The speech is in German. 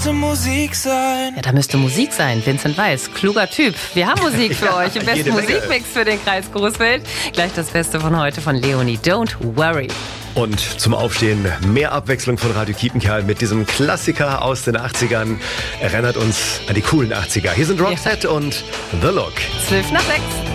müsste Musik sein. Ja, da müsste Musik sein. Vincent Weiss, kluger Typ. Wir haben Musik für euch. Im besten Musikmix für den Kreis Coesfeld. Gleich das Beste von heute von Leonie. Don't worry. Und zum Aufstehen mehr Abwechslung von Radio Kiepenkerl mit diesem Klassiker aus den 80ern. Erinnert uns an die coolen 80er. Hier sind Roxette und The Look. 5 nach 6.